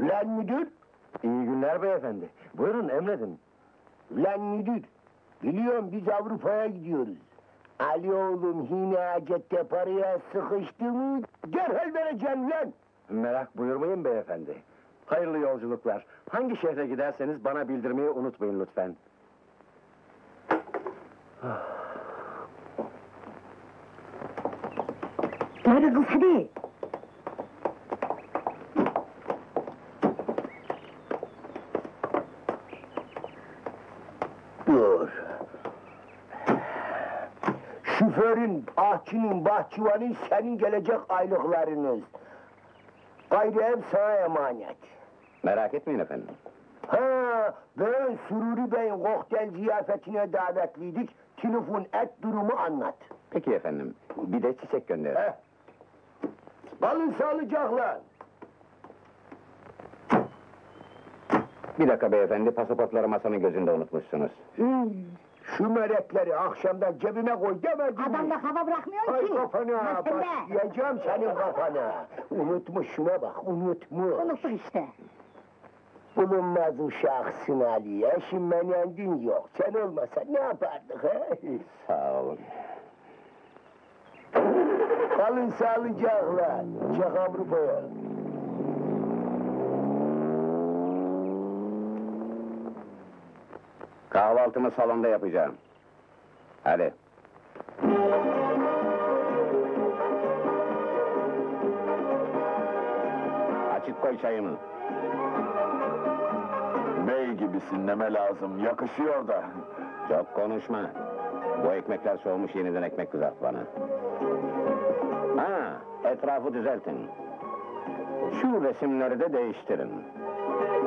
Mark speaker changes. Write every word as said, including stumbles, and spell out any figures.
Speaker 1: Lan müdür,
Speaker 2: İyi günler beyefendi. Buyurun emredin.
Speaker 1: lan müdür. Biliyorum biz Avrupa'ya gidiyoruz. Ali oğlum yine hacette paraya sıkıştı mı derhal vereceğim lan.
Speaker 2: Merak buyurmayın beyefendi. Hayırlı yolculuklar. Hangi şehre giderseniz bana bildirmeyi unutmayın lütfen.
Speaker 3: Hadi kız hadi.
Speaker 1: Dur. Şoförün, ahçının, bahçıvanın senin gelecek aylıklarınız. Gayrı ev sana emanet.
Speaker 2: Merak etmeyin efendim.
Speaker 1: Ha, ben Sururi Bey'in kokteyl ziyafetine davetliydik. Telefon et, durumu anlat.
Speaker 2: Peki efendim. Bir de çiçek gönderin.
Speaker 1: Heh. Kalın sağlıcakla.
Speaker 2: Bir dakika beyefendi, pasaportları masanın gözünde unutmuşsunuz.
Speaker 1: Hmm, şu merekleri akşamdan cebime koy demedim mi?
Speaker 3: Adam da hava bırakmıyor
Speaker 1: Ay
Speaker 3: ki.
Speaker 1: kafana,
Speaker 3: Nasıl be?
Speaker 1: başlayacağım senin kafana. Unutmuş, şuna bak, unutmuş.
Speaker 3: Unuttuk işte.
Speaker 1: Bulunmaz uşaksın Ali'ye, şimdi menendin yok. Sen olmasa ne yapardık he?
Speaker 2: Sağ olun.
Speaker 1: Kalın sağlıcakla, çek Avrupa'ya.
Speaker 2: Kahvaltımı salonda yapacağım. Hadi. Açık koy çayımı.
Speaker 4: Bey gibisin deme lazım, yakışıyor da.
Speaker 2: Çok konuşma. Bu ekmekler soğumuş, yeniden ekmek kızart bana. Ha, etrafı düzeltin. Şu resimleri de değiştirin.